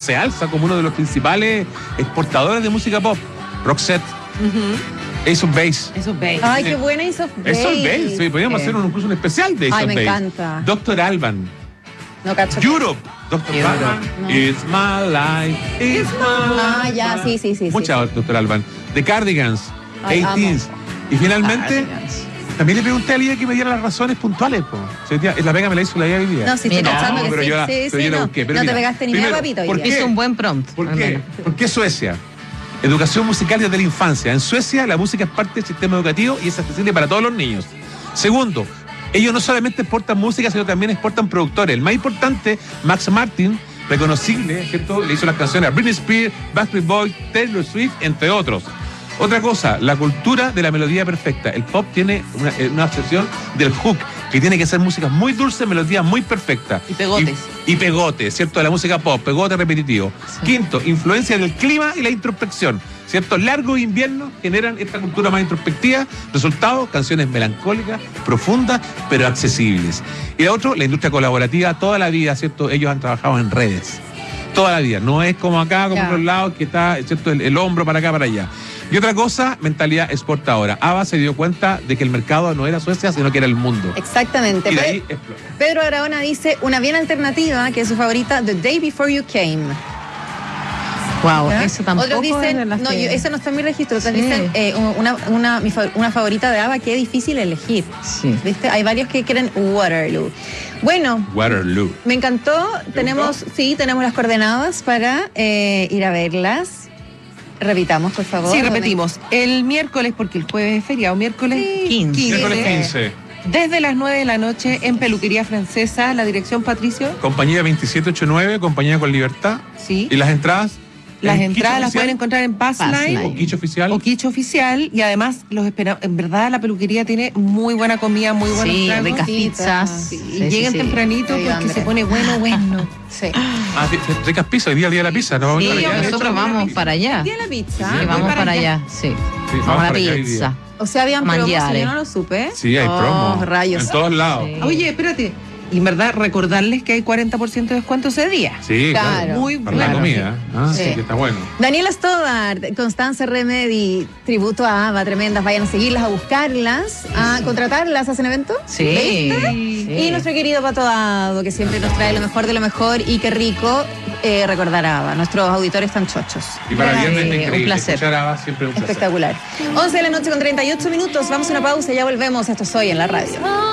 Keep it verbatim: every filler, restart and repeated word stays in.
se alza como uno de los principales exportadores de música pop. Roxette, uh-huh. Ace of Base. Ace of Base. Ay, qué buena Ace of Base. Ace of Base, sí, podríamos eh. hacer un, incluso un especial de Ace Ay, of me Base. encanta. doctor Alban. No cacho. Europe. doctor Alban. No. It's my life. It's my life. Ah, ya, sí, sí, sí. Mucha sí, doctor Alban. The Cardigans. Ay, eighteens. Y finalmente, Cardigans. también le pregunté a Lidia que me diera las razones puntuales. Po. La pega me la hizo la hoy día. No, sí, estoy pensando no, que pero sí, yo la, sí, pero sí, yo la no. busqué. Pero no mira, te pegaste ni primero, medio papito. ¿por qué? Es un buen prompt. ¿Por qué? ¿Por qué Suecia? Educación musical desde la infancia. En Suecia la música es parte del sistema educativo y es accesible para todos los niños. Segundo, ellos no solamente exportan música, sino también exportan productores. El más importante, Max Martin, reconocible, ¿cierto? Le hizo las canciones a Britney Spears, Backstreet Boys, Taylor Swift, entre otros. Otra cosa, la cultura de la melodía perfecta. El pop tiene una, una obsesión del hook, que tiene que ser música muy dulce, melodía muy perfecta. Y pegotes. Y, y pegotes, ¿cierto? De la música pop, pegote repetitivo. Sí. Quinto, influencia del clima y la introspección. ¿Cierto? Largos inviernos generan esta cultura más introspectiva. Resultado, canciones melancólicas, profundas, pero accesibles. Y de otro, la industria colaborativa, toda la vida, ¿cierto? Ellos han trabajado en redes. Toda la vida. No es como acá, como en los lados, que está, ¿cierto? El, el hombro para acá, para allá. Y otra cosa, mentalidad exportadora. ABBA se dio cuenta de que el mercado no era Suecia, sino que era el mundo. Exactamente. Y de ahí explota. Pedro Aragona dice, una bien alternativa, que es su favorita, The Day Before You Came. Wow, ¿eh? Eso tampoco. Otros dicen, es no, que... yo, eso no está en mi registro. Otros sí. dicen eh, una, una, una favorita de ABBA que es difícil elegir. Sí. ¿Viste? Hay varios que quieren Waterloo. Bueno, Waterloo. Me encantó. Tenemos, sí, tenemos las coordenadas para eh, ir a verlas. Repitamos, por favor. Sí, repetimos. El miércoles, porque el jueves es feriado, miércoles sí. quince. Miércoles quince. Desde las nueve de la noche en Peluquería Francesa, la dirección, Patricio. Compañía veintisiete ochenta y nueve, compañía con libertad. Sí. Y las entradas. Las entradas las pueden encontrar en Passline o Quiche Oficial. O Quiche Oficial. Y además, los esperamos. En verdad, la peluquería tiene muy buena comida, muy buenos sí, tragos. ricas pizzas. Sí, Sí, y sí, lleguen sí. tempranito porque hambre. se pone bueno, bueno. Sí. Ah, ricas pizzas, hoy día el día de la pizza. ¿No? Sí, Para allá, nosotros vamos para allá. ¿Día la pizza? Sí, vamos para, para allá. allá, sí. Sí, vamos a la para allá hoy pizza. día. O sea, habían promos, Mangiare. yo no lo supe. Sí, hay oh, promo. Rayos. En todos lados. Sí. Oye, espérate. Y en verdad, recordarles que hay cuarenta por ciento de descuento ese día. Sí, claro. Claro. Muy Para bueno. la comida. Ah, sí. Sí. que está bueno. Daniela Stoddard, Constanza Remedi, tributo a ABBA, tremendas. Vayan a seguirlas, a buscarlas, a contratarlas. ¿Hacen evento? Sí. ¿Viste? Sí. Y nuestro querido Pato Dado, que siempre nos trae lo mejor de lo mejor. Y qué rico eh, recordar a ABBA. Nuestros auditores están chochos. Y para Sí, viernes un increíble. placer. Escuchar a ABBA siempre es un placer. Espectacular. once de la noche con treinta y ocho minutos. Vamos a una pausa y ya volvemos. Esto es Hoy en la Radio.